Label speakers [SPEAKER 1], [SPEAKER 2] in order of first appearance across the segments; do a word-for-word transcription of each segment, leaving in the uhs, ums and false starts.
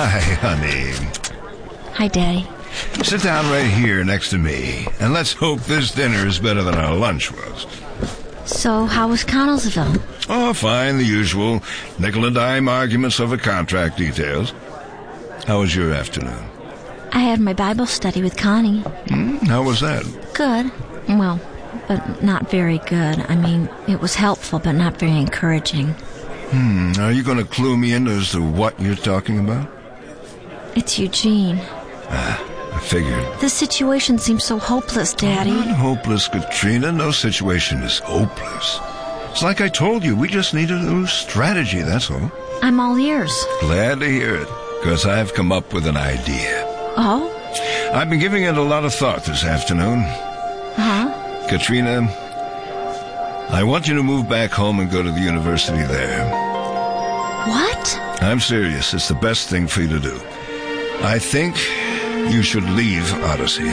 [SPEAKER 1] Hi, honey.
[SPEAKER 2] Hi, Daddy.
[SPEAKER 1] Sit down right here next to me, and let's hope this dinner is better than our lunch was.
[SPEAKER 2] So, how was Connellsville?
[SPEAKER 1] Oh, fine, the usual. Nickel and dime arguments over contract details. How was your afternoon?
[SPEAKER 2] I had my Bible study with Connie.
[SPEAKER 1] Hmm, how was that?
[SPEAKER 2] Good. Well, but not very good. I mean, it was helpful, but not very encouraging.
[SPEAKER 1] Hmm, are you going to clue me in as to what you're talking about?
[SPEAKER 2] It's Eugene.
[SPEAKER 1] Ah, I figured.
[SPEAKER 2] The situation seems so hopeless, Daddy.
[SPEAKER 1] Not hopeless, Katrina. No situation is hopeless. It's like I told you, we just need a little strategy, that's all.
[SPEAKER 2] I'm all ears.
[SPEAKER 1] Glad to hear it, because I've come up with an idea.
[SPEAKER 2] Oh?
[SPEAKER 1] I've been giving it a lot of thought this afternoon.
[SPEAKER 2] Huh?
[SPEAKER 1] Katrina, I want you to move back home and go to the university there.
[SPEAKER 2] What?
[SPEAKER 1] I'm serious. It's the best thing for you to do. I think you should leave Odyssey.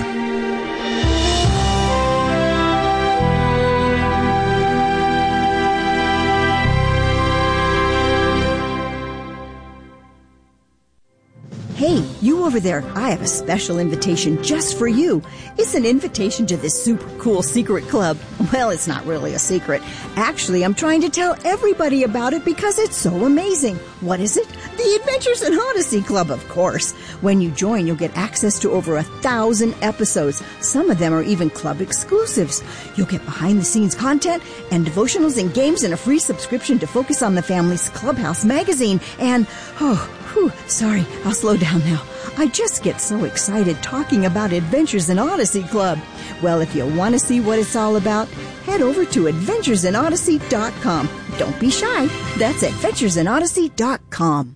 [SPEAKER 3] Hey, you over there, I have a special invitation just for you. It's an invitation to this super cool secret club. Well, it's not really a secret. Actually, I'm trying to tell everybody about it because it's so amazing. What is it? The Adventures in Odyssey Club, of course. When you join, you'll get access to over a thousand episodes. Some of them are even club exclusives. You'll get behind-the-scenes content and devotionals and games and a free subscription to Focus on the Family's Clubhouse magazine. And, oh, Whew, sorry, I'll slow down now. I just get so excited talking about Adventures in Odyssey Club. Well, if you want to see what it's all about, head over to adventures in odyssey dot com. Don't be shy. That's adventures in odyssey dot com.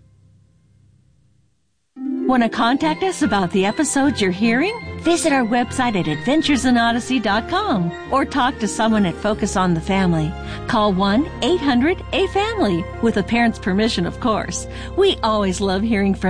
[SPEAKER 4] Want to contact us about the episodes you're hearing? Visit our website at adventures in odyssey dot com or talk to someone at Focus on the Family. Call one eight hundred A family with a parent's permission, of course. We always love hearing from